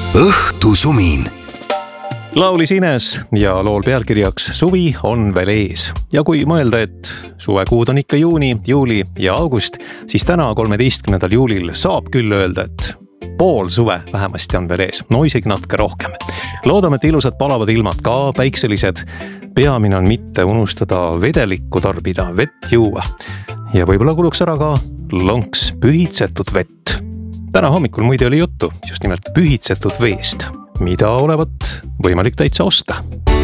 õhtusumin. Laulis Ines ja lool pealkirjaks Suvi on veel ees. Ja kui mõelda, et suvekuud on ikka juuni, juuli ja august, siis täna 13. juulil saab küll öelda, et pool suve vähemasti on veel ees. No isegi natuke rohkem. Loodame, et ilusad palavad ilmad ka päikselised. Peamine on mitte unustada vedelikku tarbida, vett juua. Ja võib-olla kuluks ära ka lonks pühitsetud vett. Täna hommikul muide oli juttu just nimelt pühitsetud veest, mida olevat võimalik täitsa osta.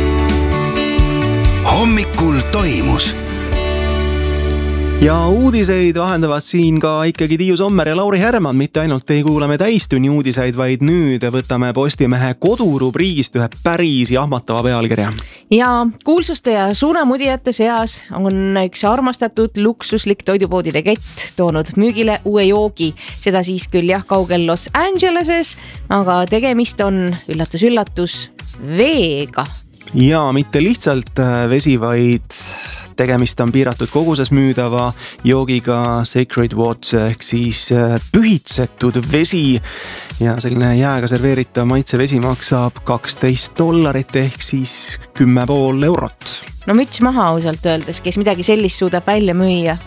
Hommikul toimus. Ja uudiseid vahendavad siin ka ikkagi Tiiu Sommer ja Lauri Herman. Mitte ainult ei kuulame täistunni uudiseid, vaid nüüd võtame Postimehe kodurubriigist ühe päris jahmatava pealkirja. Ja kuulsuste ja suunamudijate seas on üks armastatud luksuslik toidupoodide kett toonud müügile uue joogi. Seda siis küll kaugel Los Angeleses, aga tegemist on, üllatus, veega. Ja mitte lihtsalt vesi, vaid tegemist on piiratud koguses müüdava joogiga Sacred Water ehk siis pühitsetud vesi. Ja selline jääga serveeritav maitsevesi maksab $12 ehk siis 10,5 eurot. No müts maha ausalt öeldes, kes midagi sellist suudab välja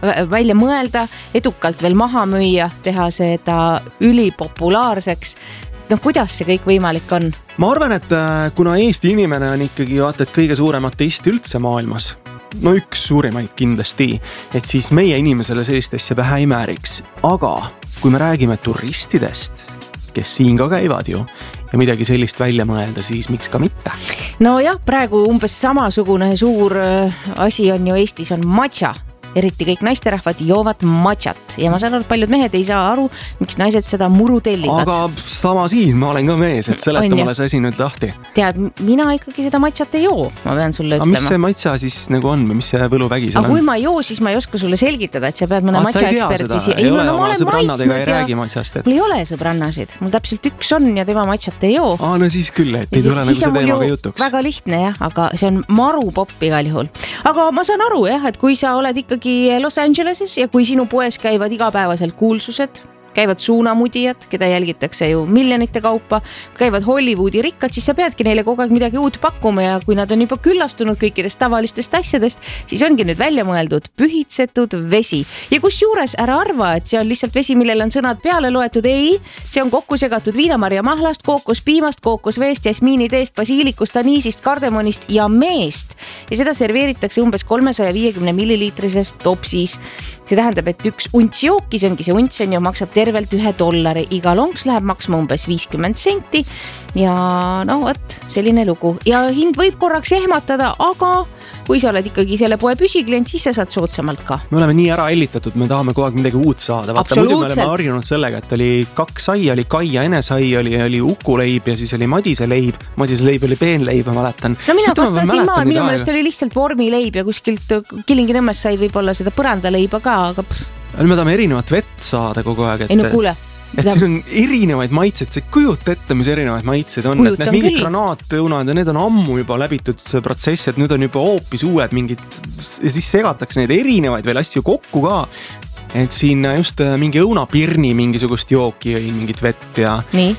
mõelda, edukalt veel maha müüa, teha seda ülipopulaarseks. No kuidas see kõik võimalik on? Ma arvan, et kuna Eesti inimene on ikkagi vaata, et kõige suurem ateist üldse maailmas, no üks suurimaid kindlasti, et siis meie inimesele sellist asja pähe ei määriks. Aga kui me räägime turistidest, kes siin ka käivad ju, ja midagi sellist välja mõelda, siis miks ka mitte? No jah, praegu umbes samasugune suur asi on ju Eestis on matša. Eriti kõik naisterahvad joovad matšat ja ma saan aru, et paljud mehed ei saa aru, miks naised seda muru tellivad. Aga sama siin, ma olen ka mees, et seleta mulle see asi nüüd lahti. Tead, mina ikkagi seda matšat ei joo, ma pean sulle ütlema. Aga mis see matša siis nagu on või mis see võluvägi seal on? Aga kui ma ei joo, siis ma ei oska sulle selgitada, et sa pead mõne matša ekspertsi. Ei ole oma sõbrannadega ei räägi matšast. Mul ei ole sõbrannasid, mul täpselt üks on ja tema matšat ei joo. No siis küll, et ei tule nagu see teemaga jutuks. Väga lihtne jah, aga see on maru popp igal juhul. Aga ma saan aru jah, et kui sa oled ikkagi Los Angeleses ja kui sinu poes käivad igapäevaselt kuulsused, käivad suunamudijad, keda jälgitakse ju miljonite kaupa, käivad Hollywoodi rikkad, siis sa peadki neile kogu aeg midagi uut pakkuma ja kui nad on juba küllastunud kõikidest tavalistest asjadest, siis ongi nüüd välja mõeldud pühitsetud vesi. Ja kus juures ära arva, et see on lihtsalt vesi, millel on sõnad peale loetud, ei, see on kokku segatud viinamarja mahlast, kookospiimast, kookosveest, jasmiiniteest, basiilikust, aniisist, kardemonist ja meest. Ja seda serveeritakse umbes 350 milliliitrises topsis. See tähendab, et üks unts jooki, see ongi see unts on ju, maksab tervelt $1. Iga lonks läheb maksma umbes 50 senti ja no võt, selline lugu. Ja hind võib korraks ehmatada, aga kui sa oled ikkagi selle poe püsiklient, siis sa saad soodsamalt ka. Me oleme nii ära ellitatud, me tahame kogu aeg midagi uut saada. Vaata, muidu me oleme harjunud sellega, et oli 2 sai, oli Kai ja Ene sai, oli Uku leib ja siis oli Madise leib. Madise leib oli peenleib, ma mäletan. No mina kasvasin maal, minu meelest oli lihtsalt vormileib ja kuskilt Kilingi-Nõmmest sai võib-olla seda põrandaleiba ka, aga me tahame erinevat vett saada kogu aeg. Ei no kuule. Et siin on erinevaid maitseid, see kujuta ette, mis erinevaid maitseid on. Et need mingid granaatõunad ja need on ammu juba läbitud see protsess, et nüüd on juba hoopis uued mingid ja siis segatakse neid erinevaid veel asju kokku ka. Et siin just mingi õunapirni mingisugust jooki või mingit vett ja... Nii?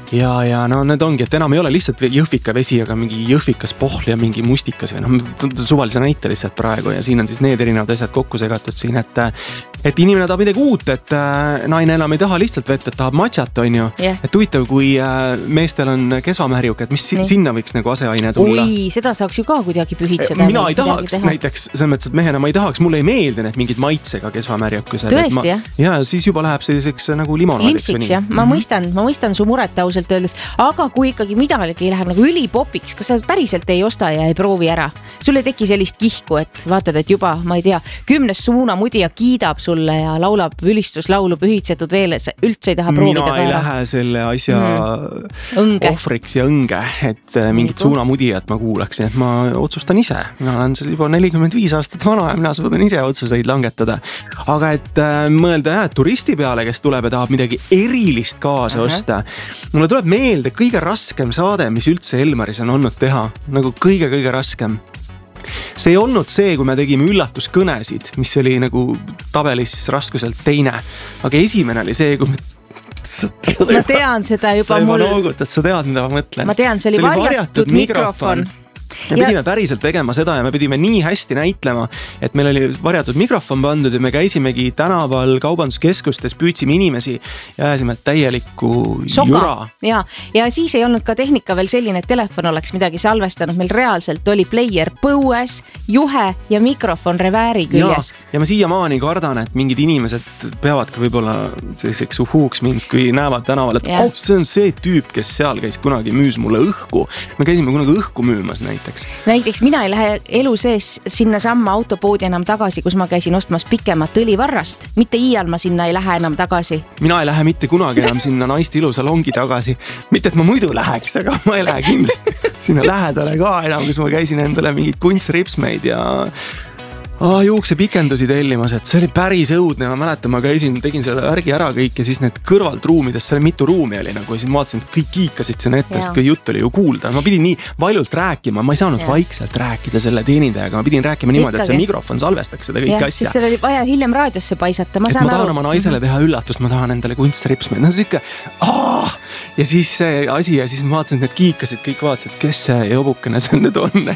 Ja no need ongi, et enam ei ole lihtsalt jõhvika vesi, aga mingi jõhvikas pohl ja mingi mustikas või suvalise näite lihtsalt praegu ja siin on siis need erinevad asjad kokku segatud siin, et inimene tahab midagi uut, et naine enam ei taha lihtsalt vett, et tahab matšat, on ju. Yeah. Et huvitav, kui meestel on kesvamärjuk, et mis sinna võiks nagu aseaine tulla. Oi, seda saaks ju ka kuidagi pühitseda. Mina ei tahaks näiteks, selles mõttes, et mehena ma ei tahaks, mulle ei meeldi need mingid maitsega kesvamärjukused. Tõesti, jah? Ja siis juba läheb selliseks nagu limonaadiks. Limpsiks, jah. Ma mõistan su muret öeldes, aga kui ikkagi midagi läheb nagu ülipopiks, kas sa päriselt ei osta ja ei proovi ära? Sul ei teki sellist kihku, et vaatad, et juba, ma ei tea, 10 suunamudija kiidab sulle ja laulab ülistuslaulu pühitsetud veel, et sa üldse ei taha proovida ka ära. Mina ei lähe selle asja ohvriks ja õnge, et mingit suunamudijat ma kuulaksin, et ma otsustan ise. Mina olen juba 45 aastat vana ja mina suudan ise otsuseid langetada. Aga et mõelda turisti peale, kes tuleb ja tahab midagi erilist kaasa osta. Mulle tuleb meelde kõige raskem saade, mis üldse Elmaris on olnud teha. Nagu kõige raskem. See ei olnud see, kui me tegime üllatuskõnesid, mis oli nagu tabelis raskuselt teine. Aga esimene oli see, kui me ma tean seda juba sa juba noogutad, sa tead, mida ma mõtlen. Ma tean, see oli varjatud mikrofon. Me pidime päriselt tegema seda ja me pidime nii hästi näitlema, et meil oli varjatud mikrofon pandud ja me käisimegi tänaval kaubanduskeskustes, püüdsime inimesi ja ajasime täielikku jura. Ja siis ei olnud ka tehnika veel selline, et telefon oleks midagi salvestanud. Meil reaalselt oli player põues, juhe ja mikrofon revääri küljes. Ja ma siiamaani kardan, et mingid inimesed peavad ka võib-olla selliseks uhuuks mind, kui näevad tänaval, et see on see tüüp, kes seal käis kunagi müüs mulle õhku. Me käisime kunagi õhku müümas Näiteks mina ei lähe elu sees sinna samma autopoodi enam tagasi, kus ma käisin ostmas pikemat õlivarrast. Mitte iial ma sinna ei lähe enam tagasi. Mina ei lähe mitte kunagi enam sinna naiste ilusalongi tagasi. Mitte, et ma muidu läheks, aga ma ei lähe kindlasti sinna lähedale ka enam, kus ma käisin endale mingid kunstripsmeid ja juuksepikendusi tellimas, et see oli päris õudne. Ma mäletan, ma tegin selle värgi ära kõik ja siis need kõrvalt ruumides, seal mitu ruumi oli nagu ja siis ma vaatasin, et kõik kiikasid sinna ette, sest kui jutt oli ju kuulda. Ma pidin nii valjult rääkima, ma ei saanud vaikselt rääkida selle teenindajaga, ma pidin rääkima niimoodi, et see mikrofon salvestaks seda kõik asja. Siis oli vaja hiljem raadiosse paisata, ma saan aru. Ma tahan oma naisele teha üllatust, ma tahan endale kunstripsmeid. No see ikka, ja siis see asi ja siis ma vaatasin, et need kiikasid, kõik vaatasid, kes see jobukene see nüüd on.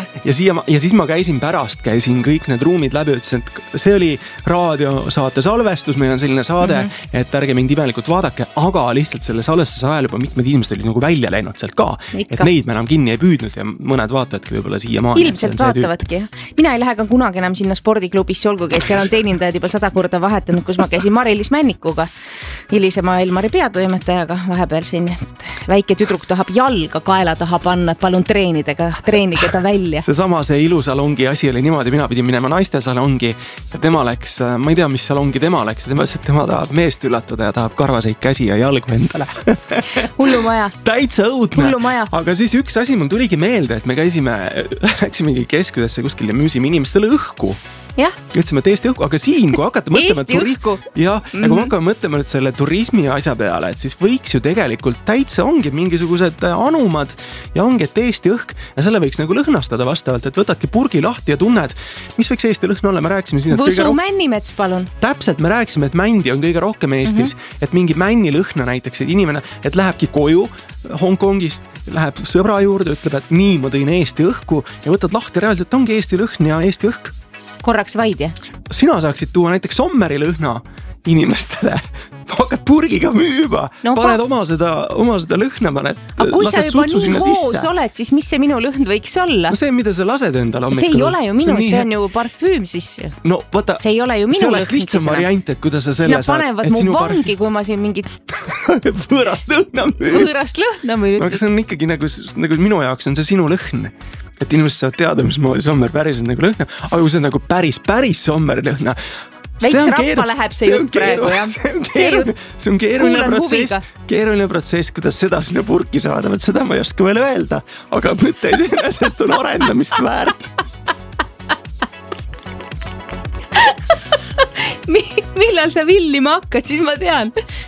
Ja siis ma käisin kõik need ruumid läbi, ütlesin, et see oli raadiosaate salvestus, meil on selline saade, et ärge mind imelikult vaadake, aga lihtsalt selle salvestuse ajal juba mitmed inimesed olid nagu välja läinud sealt ka, et neid me enam kinni ei püüdnud ja mõned vaatavadki võib-olla siiamaani. Ilmselt vaatavadki. Mina ei lähe ka kunagi enam sinna spordiklubisse, olgugi, et seal on teenindajad juba 100 korda vahetanud, kus ma käisin Mari-Liis Männikuga, hilisema Elmari peatoimetajaga vahepeal siin, et väike tüdruk tahab jalga kaela taha panna, palun treenige ta välja. See ilusalongi asi oli niimoodi, mina pidin minema naiste salongi ja tema läks, ma ei tea, mis salongi tema läks, tema tahab meest üllatada ja tahab karvaseid käsi ja jalgu endale. Hullumaja. Täitsa õudne. Aga siis üks asi mul tuligi meelde, et me läksimegi keskusesse kuskil ja müüsime inimestele õhku. Ütlesime, et Eesti õhku, aga siin, kui hakata mõtlema kui me hakkame mõtlema selle turismi asja peale, et siis võiks ju tegelikult täitsa ongi mingisugused anumad ja ongi, et Eesti õhk ja selle võiks nagu lõhnastada vastavalt, et võtadki purgi lahti ja tunned, mis võiks Eesti lõhn olla, me rääksime siin, et Võsu männimets, palun. Täpselt, me rääksime, et mändi on kõige rohkem Eestis, et mingi männi lõhna näiteks, et inimene, et lähebki koju Hongkongist, läheb sõbra juurde, ütleb, et nii, ma tõin Eesti õhku ja võtad lahti, reaalselt ongi Eesti lõhn ja Eesti õhk. Korraks vaid, jah? Sina saaksid tuua näiteks Sommeri lõhna inimestele. Hakkad purgiga müüma, paned oma seda lõhna, aga kui sa juba nii hoos oled, siis mis see minu lõhn võiks olla? No see, mida sa lased endale hommikul. See ei ole ju minu, see on ju parfüüm siis. No vaata, see ei ole ju minu lõhn. See oleks lihtsam variant, et kuidas sa selle saad. Sina panevad mu vangi, kui ma siin mingit võõrast lõhna müün. Aga see on ikkagi nagu minu jaoks on see sinu lõhn. Et inimesed saavad teada, mis moodi Sommer päriselt nagu lõhna, aga kui see on nagu päris Sommeri lõhna. Veits rappa läheb see jutt praegu, jah. See on keeruline protsess, kuidas seda sinna purki saada, seda ma ei oska veel öelda, aga mõte iseenesest on arendamist väärt. Millal sa villima hakkad, siis ma tean.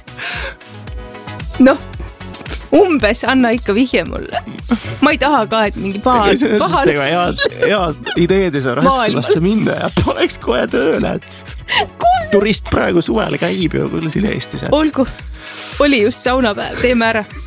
Umbes anna ikka vihje mulle. Ma ei taha ka, et mingi pahal. Head ideed ei saa raske lasta minna ja poleks kohe tööle, et turist praegu suvel käib ju küll siin Eestis. Olgu, oli just saunapäev, teeme ära.